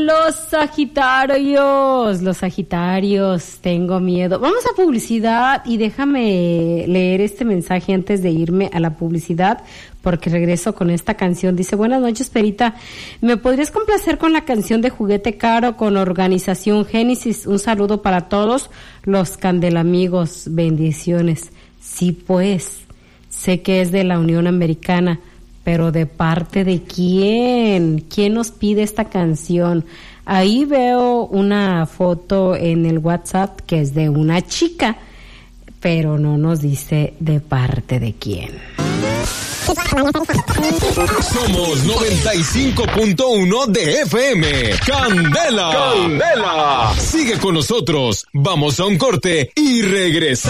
Los Sagitarios, tengo miedo. Vamos a publicidad y déjame leer este mensaje antes de irme a la publicidad, porque regreso con esta canción. Dice: buenas noches, Perita, ¿me podrías complacer con la canción de Juguete Caro con Organización Génesis? Un saludo para todos los Candelamigos, bendiciones. Sí, pues, sé que es de la Unión Americana, pero ¿de parte de quién? ¿Quién nos pide esta canción? Ahí veo una foto en el WhatsApp que es de una chica, pero no nos dice de parte de quién. Somos 95.1 de FM. ¡Candela! ¡Candela! Sigue con nosotros. Vamos a un corte y regresamos.